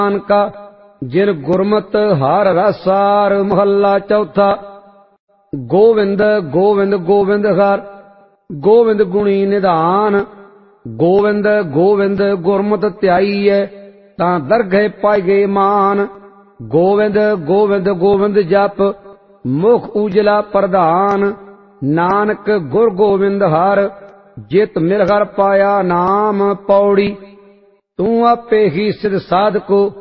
ਨਾਨਕਾ ਜਿਨ ਗੁਰਮਤਿ ਹਰਿ ਰਸਾਰ। ਮਹੱਲਾ ਚੌਥਾ। ਗੋਵਿੰਦ ਗੋਵਿੰਦ ਗੋਵਿੰਦ ਹਰਿ ਗੋਵਿੰਦ ਗੁਣੀ ਨਿਧਾਨ। ਗੋਵਿੰਦ ਗੋਵਿੰਦ ਗੁਰਮਤਿ ਧਿਆਈਐ ਤਾਂ ਦਰਗਹਿ ਪਾਈਏ ਮਾਨ। ਗੋਵਿੰਦ ਗੋਵਿੰਦ ਗੋਵਿੰਦ ਜਪ ਮੁਖ ਉਜਲਾ ਪ੍ਰਧਾਨ। ਨਾਨਕ ਗੁਰ ਗੋਬਿੰਦ ਹਰਿ ਜਿਤ ਮਿਲ ਹਰਿ ਪਾਇਆ ਨਾਮ। ਪੌੜੀ। ਤੂੰ ਆਪੇ ਹੀ ਸਿਧ ਸਾਧਕੋ